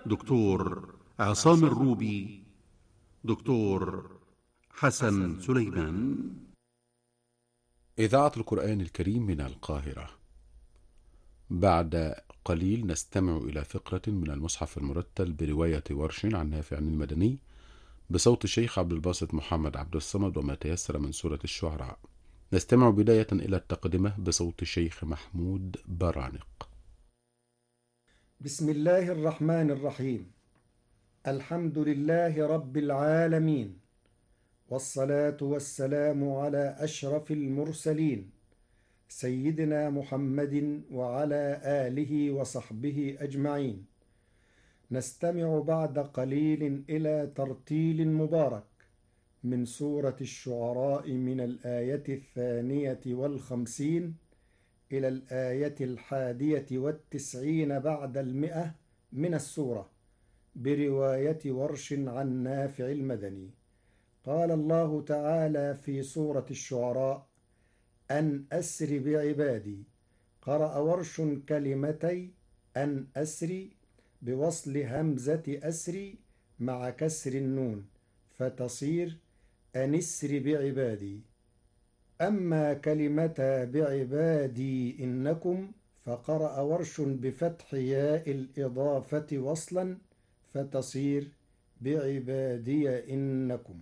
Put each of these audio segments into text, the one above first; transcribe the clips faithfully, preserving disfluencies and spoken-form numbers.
دكتور عصام الروبي، دكتور حسن سليمان. إذاعة القرآن الكريم من القاهرة. بعد قليل نستمع إلى فقرة من المصحف المرتل برواية ورش عن نافع عن المدني بصوت الشيخ عبد الباسط محمد عبد الصمد وما تيسر من سورة الشعراء. نستمع بداية إلى التقدمة بصوت الشيخ محمود برانق. بسم الله الرحمن الرحيم. الحمد لله رب العالمين، والصلاة والسلام على أشرف المرسلين سيدنا محمد وعلى آله وصحبه أجمعين. نستمع بعد قليل إلى ترتيل مبارك من سورة الشعراء من الآية الثانية والخمسين إلى الآية الحادية والتسعين بعد المئة من السورة برواية ورش عن نافع المدني. قال الله تعالى في سورة الشعراء: أن أسر بعبادي. قرأ ورش كلمتي أن أسري بوصل همزة أسري مع كسر النون فتصير أن اسر بعبادي. أما كلمة بعبادي إنكم فقرأ ورش بفتح ياء الإضافة وصلا فتصير بعبادي إنكم.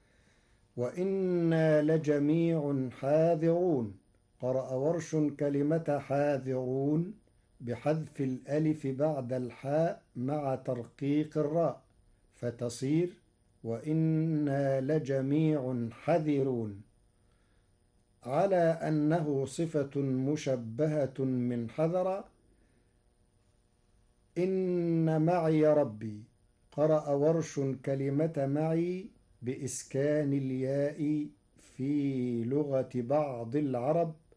وإنا لجميع حاذرون. قرأ ورش كلمة حاذرون بحذف الألف بعد الحاء مع ترقيق الراء فتصير وإنا لجميع حذرون، على أنه صفة مشبهة من حذر. إن معي ربي. قرأ ورش كلمة معي بإسكان الياء في لغة بعض العرب